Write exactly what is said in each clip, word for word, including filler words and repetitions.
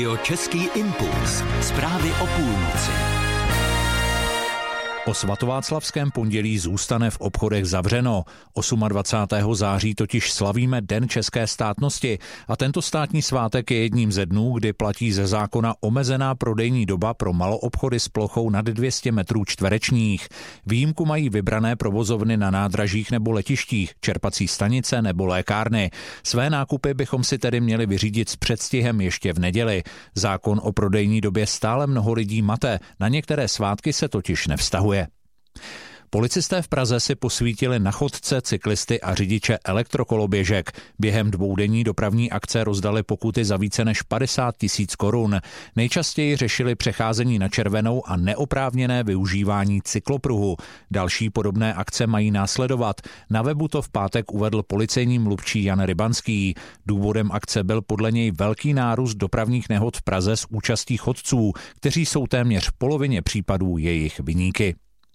Jo, Český impuls. Zprávy o půlnoci. O svatováclavském pondělí zůstane v obchodech zavřeno. dvacátého osmého září totiž slavíme Den české státnosti a tento státní svátek je jedním ze dnů, kdy platí ze zákona omezená prodejní doba pro maloobchody s plochou nad dvě stě metrů čtverečních. Výjimku mají vybrané provozovny na nádražích nebo letištích, čerpací stanice nebo lékárny. Své nákupy bychom si tedy měli vyřídit s předstihem ještě v neděli. Zákon o prodejní době stále mnoho lidí mate, na některé svátky se totiž nevztahuje. Policisté v Praze si posvítili na chodce, cyklisty a řidiče elektrokoloběžek. Během dvoudenní dopravní akce rozdali pokuty za více než padesát tisíc korun. Nejčastěji řešili přecházení na červenou a neoprávněné využívání cyklopruhu. Další podobné akce mají následovat. Na webu to v pátek uvedl policejní mluvčí Jan Rybanský. Důvodem akce byl podle něj velký nárůst dopravních nehod v Praze s účastí chodců, kteří jsou téměř v polovině případů jejich viníky.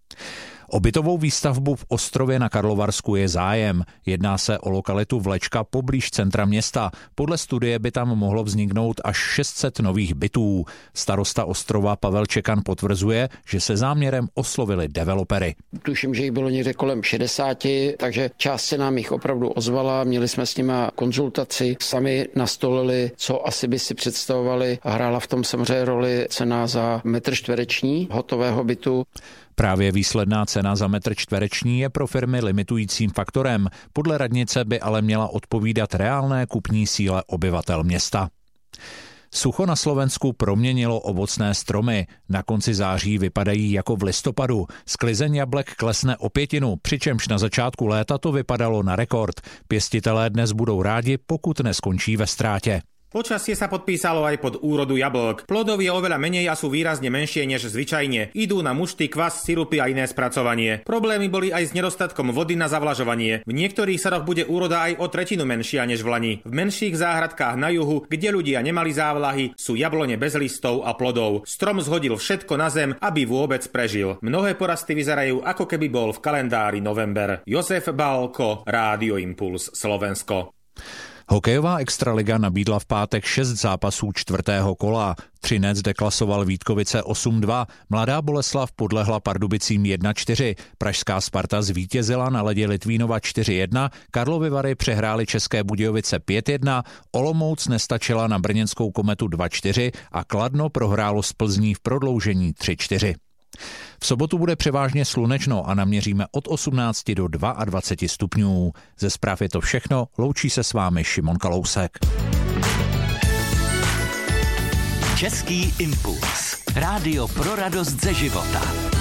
O bytovou výstavbu v Ostrově na Karlovarsku je zájem. Jedná se o lokalitu Vlečka poblíž centra města. Podle studie by tam mohlo vzniknout až šest set nových bytů. Starosta Ostrova Pavel Čekan potvrzuje, že se záměrem oslovili developery. Tuším, že jich bylo někde kolem šedesáti, takže část se nám jich opravdu ozvala. Měli jsme s nima konzultaci, sami nastolili, co asi by si představovali a hrála v tom samozřejmě roli cena za metr čtvereční hotového bytu. Právě výsledná cena za metr čtvereční je pro firmy limitujícím faktorem. Podle radnice by ale měla odpovídat reálné kupní síle obyvatel města. Sucho na Slovensku proměnilo ovocné stromy. Na konci září vypadají jako v listopadu. Sklizeň jablek klesne o pětinu, přičemž na začátku léta to vypadalo na rekord. Pěstitelé dnes budou rádi, pokud neskončí ve ztrátě. Počasie sa podpísalo aj pod úrodu jablk. Plodov je oveľa menej a sú výrazne menšie než zvyčajne. Idú na mušty, kvas, sirupy a iné spracovanie. Problémy boli aj s nedostatkom vody na zavlažovanie. V niektorých sadoch bude úroda aj o tretinu menšia než v lani. V menších záhradkách na juhu, kde ľudia nemali závlahy, sú jablone bez listov a plodov. Strom zhodil všetko na zem, aby vôbec prežil. Mnohé porasty vyzerajú, ako keby bol v kalendári november. Josef Balko, Rádio Impuls, Slovensko. Hokejová extraliga nabídla v pátek šest zápasů čtvrtého kola. Třinec deklasoval Vítkovice osm dva, Mladá Boleslav podlehla Pardubicím jedna čtyři, pražská Sparta zvítězila na ledě Litvínova čtyři jedna, Karlovy Vary přehrály České Budějovice pět jedna, Olomouc nestačila na brněnskou Kometu dva čtyři a Kladno prohrálo s Plzní v prodloužení tři čtyři. V sobotu bude převážně slunečno a naměříme od osmnácti do dvaceti dvou stupňů. Ze zpráv je to všechno, loučí se s vámi Šimon Kalousek. Český impuls. Rádio pro radost ze života.